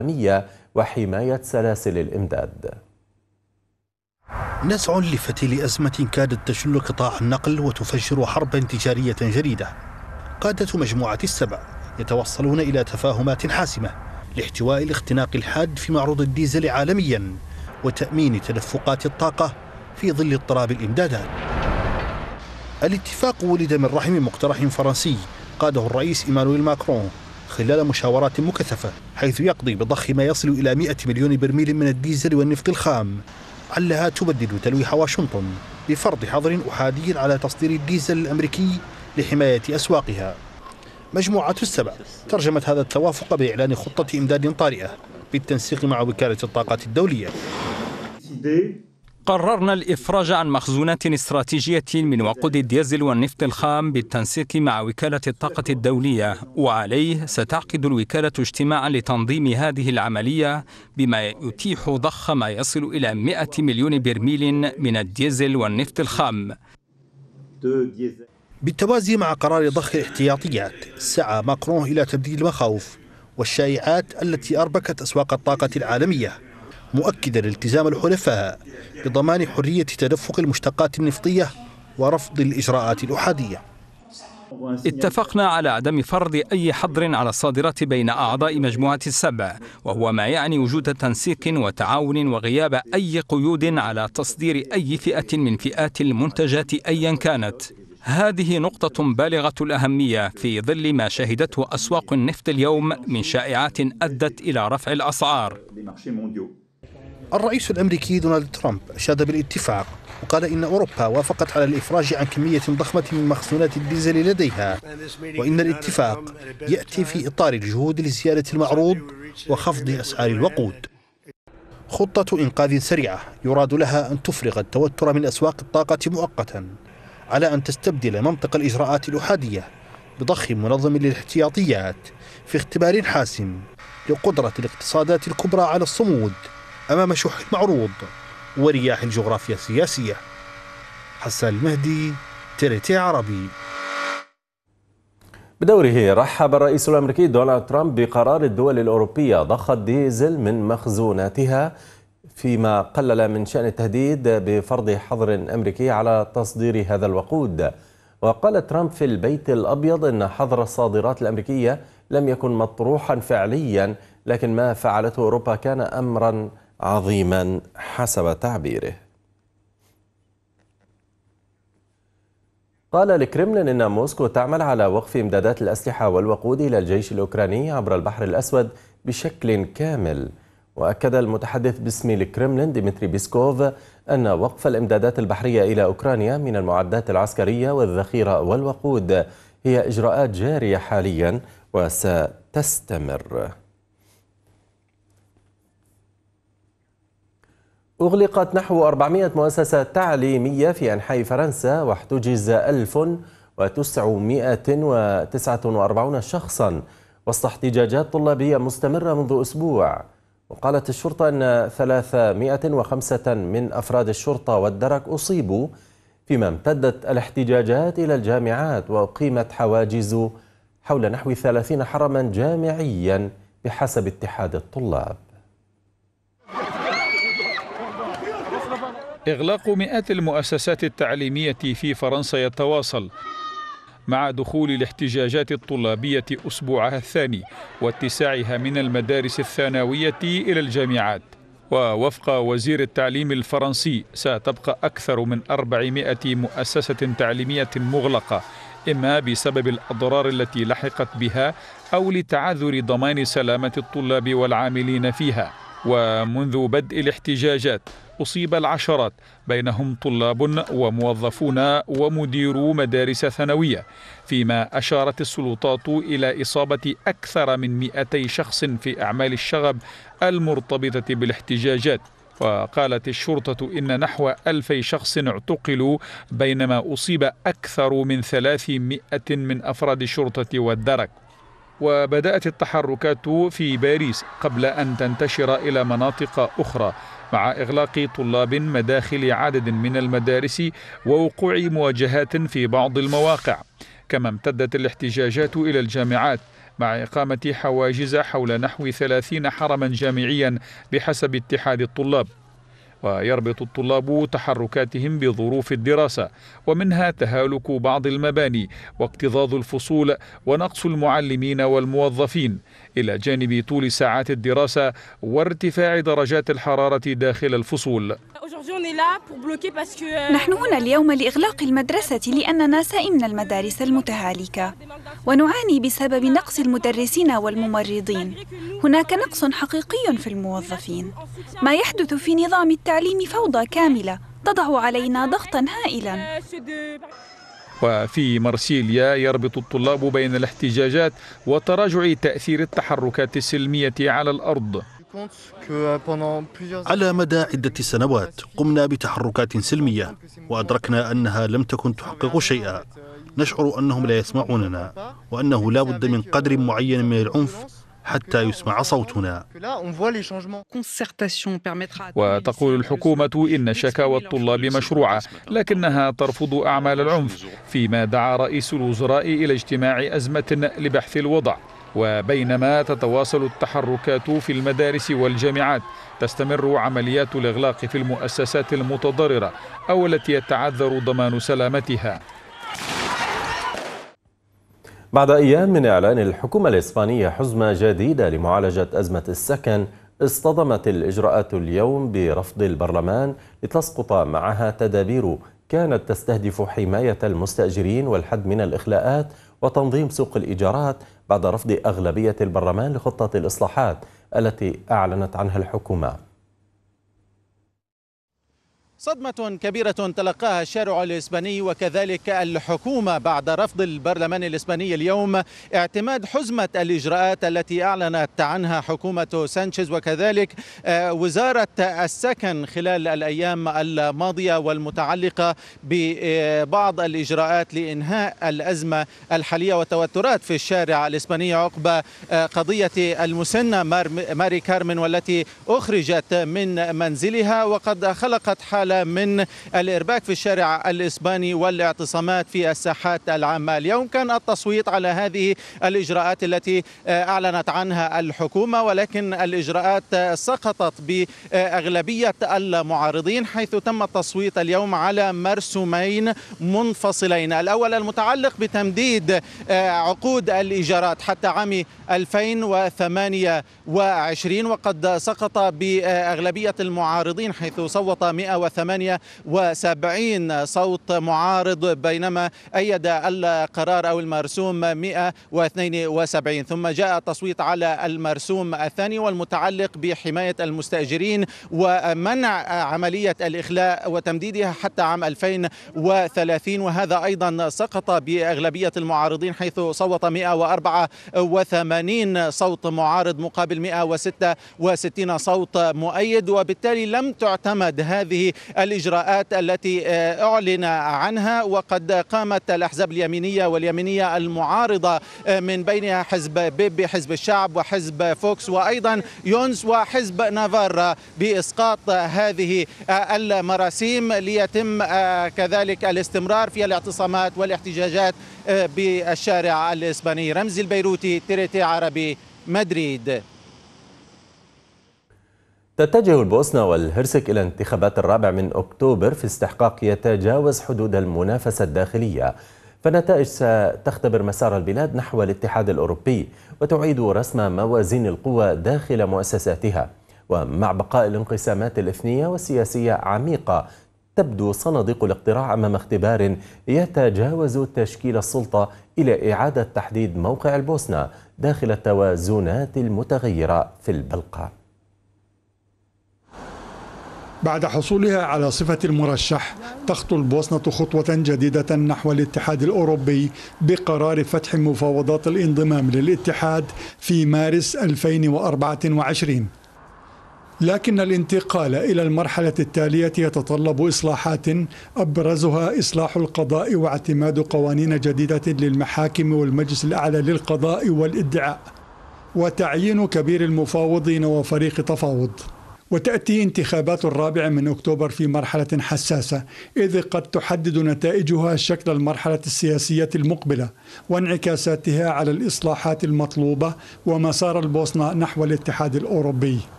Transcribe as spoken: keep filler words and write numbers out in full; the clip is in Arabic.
وحماية سلاسل الإمداد. نزع لفتيل أزمة كادت تشل قطاع النقل وتفجر حربا تجارية جديدة. قادة مجموعة السبع يتوصلون إلى تفاهمات حاسمة لاحتواء الاختناق الحاد في معروض الديزل عالميا وتأمين تدفقات الطاقة في ظل اضطراب الإمدادات. الاتفاق ولد من رحم مقترح فرنسي قاده الرئيس إيمانويل ماكرون خلال مشاورات مكثفة، حيث يقضي بضخ ما يصل إلى مئة مليون برميل من الديزل والنفط الخام، علها تبدد تلويح واشنطن بفرض حظر أحادي على تصدير الديزل الأمريكي لحماية أسواقها. مجموعة السبع ترجمت هذا التوافق بإعلان خطة إمداد طارئة بالتنسيق مع وكالة الطاقة الدولية. قررنا الإفراج عن مخزونات استراتيجية من وقود الديزل والنفط الخام بالتنسيق مع وكالة الطاقة الدولية، وعليه ستعقد الوكالة اجتماعا لتنظيم هذه العملية بما يتيح ضخ ما يصل إلى مئة مليون برميل من الديزل والنفط الخام. بالتوازي مع قرار ضخ الاحتياطيات، سعى ماكرون إلى تبديل المخاوف والشائعات التي أربكت أسواق الطاقة العالمية، مؤكدا التزام الحلفاء بضمان حرية تدفق المشتقات النفطية ورفض الإجراءات الأحادية. اتفقنا على عدم فرض أي حظر على الصادرات بين أعضاء مجموعة السبع، وهو ما يعني وجود تنسيق وتعاون وغياب أي قيود على تصدير أي فئة من فئات المنتجات أيا كانت. هذه نقطة بالغة الأهمية في ظل ما شهدته أسواق النفط اليوم من شائعات أدت إلى رفع الأسعار. الرئيس الأمريكي دونالد ترامب أشاد بالاتفاق وقال إن أوروبا وافقت على الإفراج عن كمية ضخمة من مخزونات الديزل لديها، وإن الاتفاق يأتي في إطار الجهود لزيادة المعروض وخفض أسعار الوقود. خطة إنقاذ سريعة يراد لها أن تفرغ التوتر من أسواق الطاقة مؤقتا، على أن تستبدل منطق الإجراءات الأحادية بضخ منظم للاحتياطيات في اختبار حاسم لقدرة الاقتصادات الكبرى على الصمود أمام شح المعروض ورياح الجغرافيا السياسية. حسان المهدي، تيريتي عربي. بدوره رحب الرئيس الأمريكي دونالد ترامب بقرار الدول الأوروبية ضخ الديزل من مخزوناتها، فيما قلل من شأن التهديد بفرض حظر أمريكي على تصدير هذا الوقود. وقال ترامب في البيت الأبيض أن حظر الصادرات الأمريكية لم يكن مطروحا فعليا، لكن ما فعلته أوروبا كان أمرا عظيما حسب تعبيره. قال الكرملين إن موسكو تعمل على وقف إمدادات الأسلحة والوقود إلى الجيش الأوكراني عبر البحر الأسود بشكل كامل. وأكد المتحدث باسم الكرملين ديمتري بيسكوف أن وقف الإمدادات البحرية إلى أوكرانيا من المعدات العسكرية والذخيرة والوقود هي إجراءات جارية حاليا وستستمر. أغلقت نحو أربعمئة مؤسسة تعليمية في أنحاء فرنسا، واحتجز ألف وتسعمئة وتسعة وأربعين شخصا وسط احتجاجات طلابية مستمرة منذ أسبوع. وقالت الشرطة أن ثلاثمئة وخمسة من أفراد الشرطة والدرك أصيبوا، فيما امتدت الاحتجاجات إلى الجامعات وأقيمت حواجز حول نحو ثلاثين حرما جامعيا بحسب اتحاد الطلاب. إغلاق مئات المؤسسات التعليمية في فرنسا يتواصل مع دخول الاحتجاجات الطلابية أسبوعها الثاني واتساعها من المدارس الثانوية إلى الجامعات. ووفق وزير التعليم الفرنسي ستبقى أكثر من أربعمئة مؤسسة تعليمية مغلقة، إما بسبب الأضرار التي لحقت بها أو لتعذر ضمان سلامة الطلاب والعاملين فيها. ومنذ بدء الاحتجاجات أصيب العشرات، بينهم طلاب وموظفون ومديرو مدارس ثانوية، فيما أشارت السلطات إلى إصابة أكثر من مئتي شخص في أعمال الشغب المرتبطة بالاحتجاجات. وقالت الشرطة إن نحو ألفي شخص اعتقلوا، بينما أصيب أكثر من ثلاثمئة من أفراد الشرطة والدرك. وبدأت التحركات في باريس قبل أن تنتشر إلى مناطق أخرى، مع إغلاق طلاب مداخل عدد من المدارس ووقوع مواجهات في بعض المواقع. كما امتدت الاحتجاجات إلى الجامعات، مع إقامة حواجز حول نحو ثلاثين حرما جامعيا بحسب اتحاد الطلاب. ويربط الطلاب تحركاتهم بظروف الدراسة، ومنها تهالك بعض المباني واكتظاظ الفصول ونقص المعلمين والموظفين، إلى جانب طول ساعات الدراسة وارتفاع درجات الحرارة داخل الفصول. نحن هنا اليوم لإغلاق المدرسة لأننا سئمنا المدارس المتهالكة ونعاني بسبب نقص المدرسين والممرضين. هناك نقص حقيقي في الموظفين. ما يحدث في نظام التعليم فوضى كاملة تضع علينا ضغطا هائلا. وفي مرسيليا يربط الطلاب بين الاحتجاجات وتراجع تأثير التحركات السلمية على الأرض. على مدى عدة سنوات قمنا بتحركات سلمية وأدركنا أنها لم تكن تحقق شيئا. نشعر أنهم لا يسمعوننا وأنه لا بد من قدر معين من العنف حتى يسمع صوتنا. وتقول الحكومة إن شكاوى الطلاب مشروعة، لكنها ترفض أعمال العنف، فيما دعا رئيس الوزراء إلى اجتماع أزمة لبحث الوضع. وبينما تتواصل التحركات في المدارس والجامعات، تستمر عمليات الإغلاق في المؤسسات المتضررة أو التي يتعذر ضمان سلامتها. بعد أيام من إعلان الحكومة الإسبانية حزمة جديدة لمعالجة أزمة السكن، اصطدمت الإجراءات اليوم برفض البرلمان لتسقط معها تدابير كانت تستهدف حماية المستأجرين والحد من الإخلاءات وتنظيم سوق الإيجارات، بعد رفض أغلبية البرلمان لخطة الإصلاحات التي أعلنت عنها الحكومة. صدمة كبيرة تلقاها الشارع الإسباني وكذلك الحكومة بعد رفض البرلمان الإسباني اليوم اعتماد حزمة الإجراءات التي أعلنت عنها حكومة سانشيز وكذلك وزارة السكن خلال الأيام الماضية، والمتعلقة ببعض الإجراءات لإنهاء الأزمة الحالية والتوترات في الشارع الإسباني عقب قضية المسنة ماري كارمن، والتي أخرجت من منزلها وقد خلقت حالة من الإرباك في الشارع الإسباني والاعتصامات في الساحات العامة. اليوم كان التصويت على هذه الإجراءات التي أعلنت عنها الحكومة، ولكن الإجراءات سقطت بأغلبية المعارضين، حيث تم التصويت اليوم على مرسومين منفصلين. الأول المتعلق بتمديد عقود الإيجارات حتى عام ألفين وثمانية وعشرين، وقد سقط بأغلبية المعارضين حيث صوت مئة وثمانية وسبعين صوت معارض، بينما أيد القرار أو المرسوم مئة واثنين وسبعين. ثم جاء التصويت على المرسوم الثاني والمتعلق بحماية المستأجرين ومنع عملية الإخلاء وتمديدها حتى عام ألفين وثلاثين، وهذا أيضا سقط بأغلبية المعارضين حيث صوت مئة وأربعة وثمانين صوت معارض مقابل مئة وستة وستين صوت مؤيد. وبالتالي لم تعتمد هذه الإجراءات التي أعلن عنها، وقد قامت الأحزاب اليمينية واليمينية المعارضة من بينها حزب بيبي حزب الشعب وحزب فوكس وأيضا يونس وحزب نافارا بإسقاط هذه المراسيم، ليتم كذلك الاستمرار في الاعتصامات والاحتجاجات بالشارع الإسباني. رمزي البيروتي، تيريتي عربي، مدريد. تتجه البوسنة والهرسك إلى انتخابات الرابع من أكتوبر في استحقاق يتجاوز حدود المنافسة الداخلية، فالنتائج ستختبر مسار البلاد نحو الاتحاد الأوروبي وتعيد رسم موازين القوى داخل مؤسساتها. ومع بقاء الانقسامات الإثنية والسياسية عميقة، تبدو صناديق الاقتراع أمام اختبار يتجاوز تشكيل السلطة إلى إعادة تحديد موقع البوسنة داخل التوازنات المتغيرة في البلقاء. بعد حصولها على صفة المرشح، تخطو البوسنة خطوة جديدة نحو الاتحاد الأوروبي بقرار فتح مفاوضات الانضمام للاتحاد في مارس ألفين وأربعة وعشرين. لكن الانتقال إلى المرحلة التالية يتطلب إصلاحات أبرزها إصلاح القضاء واعتماد قوانين جديدة للمحاكم والمجلس الأعلى للقضاء والإدعاء، وتعيين كبير المفاوضين وفريق تفاوض. وتأتي انتخابات الرابع من أكتوبر في مرحلة حساسة، إذ قد تحدد نتائجها شكل المرحلة السياسية المقبلة وانعكاساتها على الإصلاحات المطلوبة ومسار البوسنة نحو الاتحاد الأوروبي.